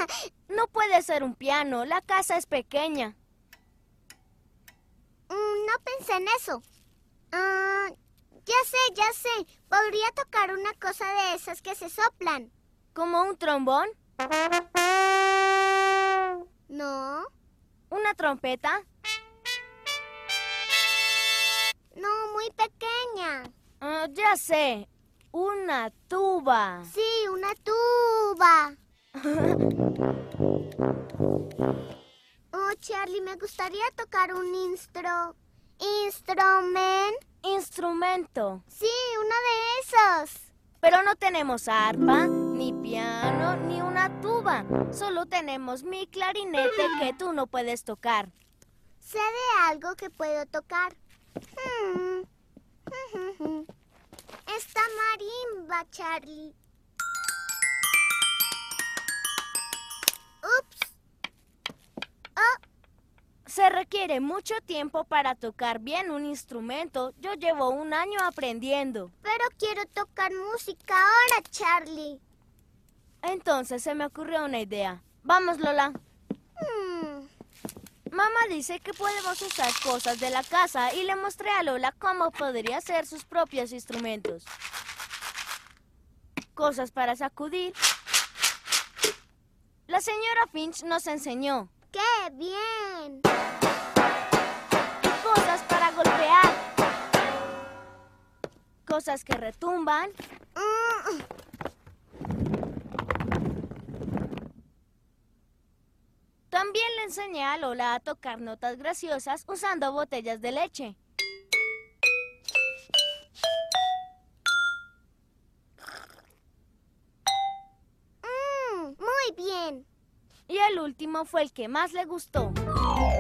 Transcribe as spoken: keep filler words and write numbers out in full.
No puede ser un piano, la casa es pequeña. Mm, no pensé en eso. Ah, ya sé, ya sé. Podría tocar una cosa de esas que se soplan. ¿Como un trombón? No, ¿Una trompeta? no, muy pequeña. Ah, ya sé, una tuba. Sí, una tuba. Oh, Charlie, me gustaría tocar un instro... ¿Instrument? Instrumento. Sí, uno de esos. Pero no tenemos arpa, ni piano, ni una tuba. Solo tenemos mi clarinete que tú no puedes tocar. Sé de algo que puedo tocar. Hmm. Esta marimba, Charlie. Ups. Oh, Se requiere mucho tiempo para tocar bien un instrumento. Yo llevo un año aprendiendo. pero quiero tocar música ahora, Charlie. Entonces se me ocurrió una idea. Vamos, Lola. Hmm. Mamá dice que podemos usar cosas de la casa y le mostré a Lola cómo podría hacer sus propios instrumentos. Cosas para sacudir. La señora Finch nos enseñó. ¡Qué bien! Cosas para golpear. Cosas que retumban. Mm. También le enseñé a Lola a tocar notas graciosas usando botellas de leche. Mm, muy bien. Y el último fue el que más le gustó.